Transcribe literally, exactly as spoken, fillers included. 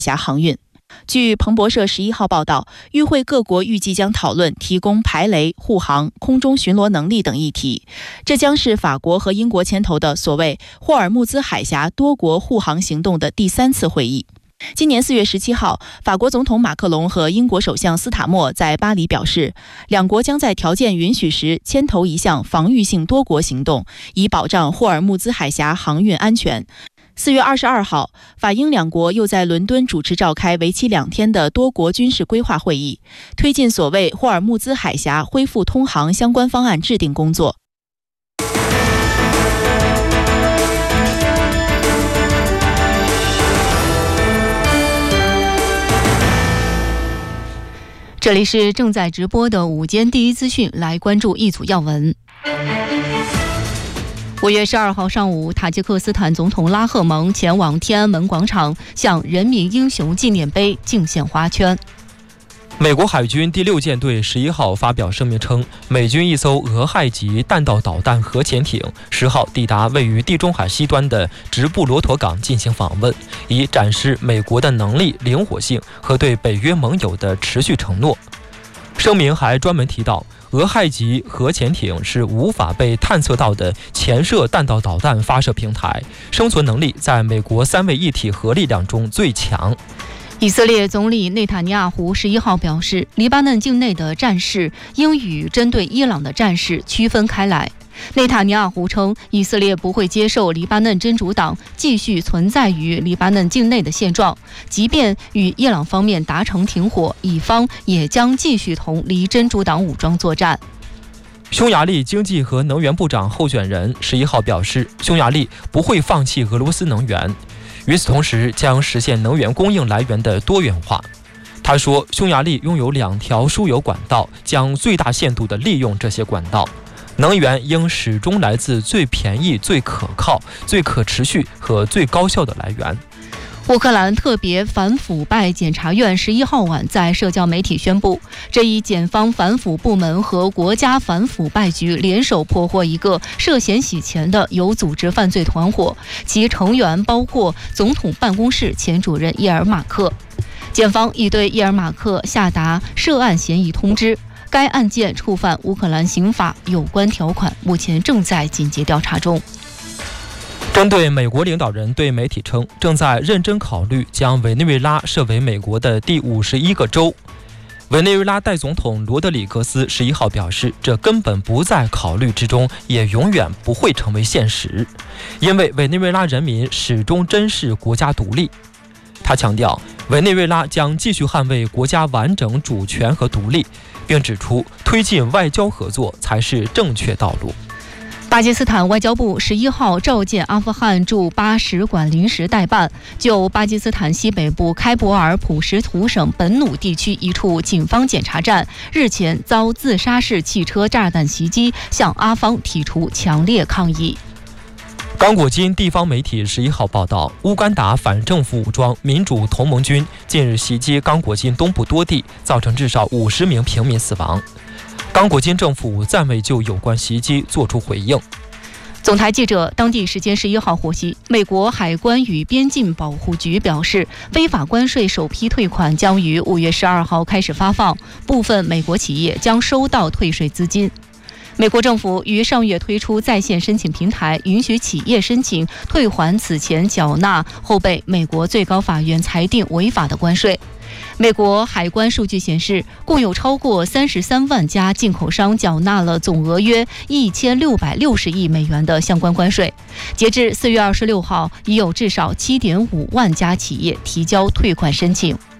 峡航运。据彭博社十一号报道，与会各国预计将讨论提供排雷、护航、空中巡逻能力等议题。这将是法国和英国牵头的所谓霍尔木兹海峡多国护航行动的第三次会议。今年四月十七号，法国总统马克龙和英国首相斯塔默在巴黎表示，两国将在条件允许时牵头一项防御性多国行动，以保障霍尔木兹海峡航运安全。四月二十二号，法英两国又在伦敦主持召开为期两天的多国军事规划会议，推进所谓霍尔木兹海峡恢复通航相关方案制定工作。 这里是正在直播的午间第一资讯，来关注一组要闻。五月十二号上午，塔吉克斯坦总统拉赫蒙前往天安门广场，向人民英雄纪念碑敬献花圈。 美国海军第六舰队十一号发表声明称，美军一艘俄亥级弹道导弹核潜艇十号抵达位于地中海西端的直布罗陀港进行访问，以展示美国的能力、灵活性和对北约盟友的持续承诺。声明还专门提到，俄亥级核潜艇是无法被探测到的潜射弹道导弹发射平台，生存能力在美国三位一体核力量中最强。 以色列总理内塔尼亚胡十一号表示，黎巴嫩境内的战事应与针对伊朗的战事区分开来。内塔尼亚胡称，以色列不会接受黎巴嫩真主党继续存在于黎巴嫩境内的现状，即便与伊朗方面达成停火，以方也将继续同黎真主党武装作战。 匈牙利经济和能源部长候选人十一号表示，匈牙利不会放弃俄罗斯能源，与此同时将实现能源供应来源的多元化。他说，匈牙利拥有两条输油管道，将最大限度地利用这些管道。能源应始终来自最便宜、最可靠、最可持续和最高效的来源。 乌克兰特别反腐败检察院十一号晚在社交媒体宣布，这一检方反腐部门和国家反腐败局联手破获一个涉嫌洗钱的有组织犯罪团伙，其成员包括总统办公室前主任叶尔马克。检方已对叶尔马克下达涉案嫌疑通知，该案件触犯乌克兰刑法有关条款，目前正在紧急调查中。 针对美国领导人对媒体称，正在认真考虑将委内瑞拉设为美国的第五十一个州，委内瑞拉代总统罗德里格斯十一号表示，这根本不在考虑之中，也永远不会成为现实，因为委内瑞拉人民始终珍视国家独立。他强调，委内瑞拉将继续捍卫国家完整主权和独立，并指出推进外交合作才是正确道路。 巴基斯坦外交部十一号召见阿富汗驻巴使馆临时代办，就巴基斯坦西北部开伯尔普什图省本努地区一处警方检查站日前遭自杀式汽车炸弹袭击，向阿方提出强烈抗议。 刚果金地方媒体十一号报道，乌干达反政府武装民主同盟军近日袭击刚果金东部多地，造成至少五十名平民死亡。刚果金政府暂未就有关袭击作出回应。 总台记者当地时间十一号获悉，美国海关与边境保护局表示，非法关税首批退款将于五月十二号开始发放，部分美国企业将收到退税资金。美国政府于上月推出在线申请平台，允许企业申请退还此前缴纳后被美国最高法院裁定违法的关税。美国海关数据显示，共有超过三十三万家进口商缴纳了总额约一千六百六十亿美元的相关关税。截至四月二十六号，已有至少七点五万家企业提交退款申请。